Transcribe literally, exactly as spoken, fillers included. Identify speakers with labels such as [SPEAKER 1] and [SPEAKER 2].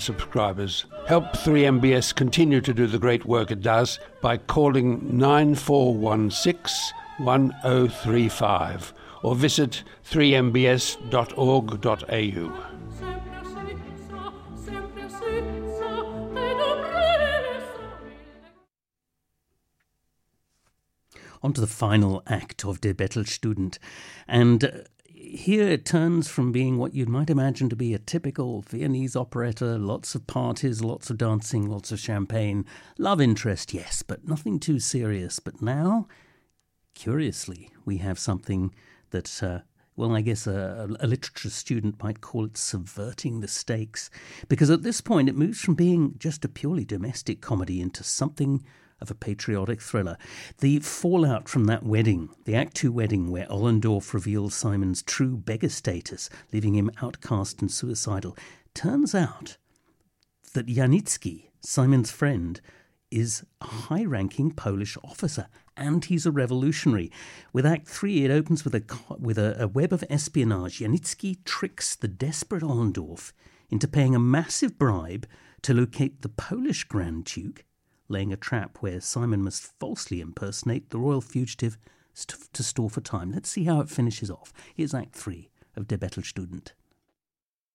[SPEAKER 1] subscribers. Help three M B S continue to do the great work it does by calling nine four one six one zero three five or visit three m b s dot org dot a u.
[SPEAKER 2] On to the final act of Der Bettelstudent, and uh, here it turns from being what you might imagine to be a typical Viennese operetta, lots of parties, lots of dancing, lots of champagne, love interest, yes, but nothing too serious. But now, curiously, we have something that, uh, well, I guess a, a literature student might call it subverting the stakes, because at this point it moves from being just a purely domestic comedy into something of a patriotic thriller. The fallout from that wedding, the Act Two wedding where Ollendorff reveals Simon's true beggar status, leaving him outcast and suicidal, turns out that Janicki, Simon's friend, is a high-ranking Polish officer, and he's a revolutionary. With Act Three, it opens with a with a, a web of espionage. Janicki tricks the desperate Ollendorff into paying a massive bribe to locate the Polish Grand Duke, laying a trap where Simon must falsely impersonate the royal fugitive st- to stall for time. Let's see how it finishes off. Here's Act Three of Der Bettelstudent.